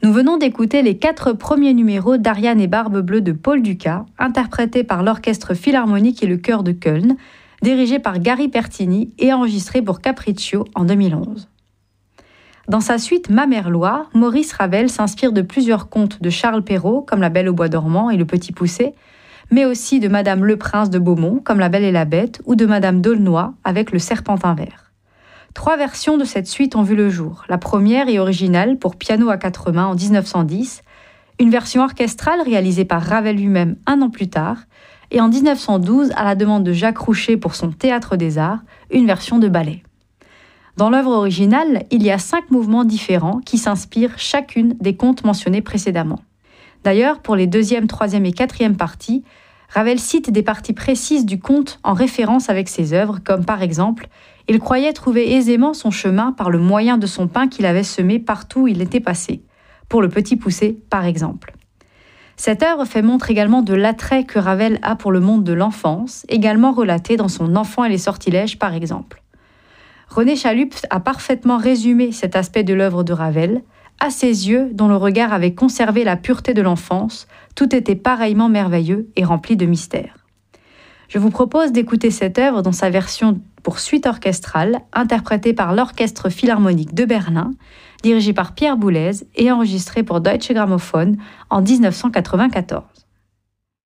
Nous venons d'écouter les 4 premiers numéros d'Ariane et Barbe Bleue de Paul Dukas, interprétés par l'Orchestre Philharmonique et le Chœur de Köln, dirigé par Gary Pertini et enregistré pour Capriccio en 2011. Dans sa suite Ma mère Loi, Maurice Ravel s'inspire de plusieurs contes de Charles Perrault, comme La Belle au bois dormant et Le Petit Poucet, mais aussi de Madame Le Prince de Beaumont, comme La Belle et la Bête, ou de Madame d'Aulnoy, avec Le Serpentin vert. 3 versions de cette suite ont vu le jour. La première est originale pour piano à 4 mains en 1910, une version orchestrale réalisée par Ravel lui-même un an plus tard, et en 1912, à la demande de Jacques Roucher pour son Théâtre des Arts, une version de ballet. Dans l'œuvre originale, il y a 5 mouvements différents qui s'inspirent chacune des contes mentionnés précédemment. D'ailleurs, pour les 2e, 3e et 4e parties, Ravel cite des parties précises du conte en référence avec ses œuvres, comme par exemple « Il croyait trouver aisément son chemin par le moyen de son pain qu'il avait semé partout où il était passé », pour Le Petit Poucet par exemple. Cette œuvre fait montre également de l'attrait que Ravel a pour le monde de l'enfance, également relaté dans son Enfant et les sortilèges par exemple. René Chalup a parfaitement résumé cet aspect de l'œuvre de Ravel. À ses yeux, dont le regard avait conservé la pureté de l'enfance, tout était pareillement merveilleux et rempli de mystères. Je vous propose d'écouter cette œuvre dans sa version pour suite orchestrale, interprétée par l'Orchestre Philharmonique de Berlin, dirigé par Pierre Boulez et enregistrée pour Deutsche Grammophon en 1994.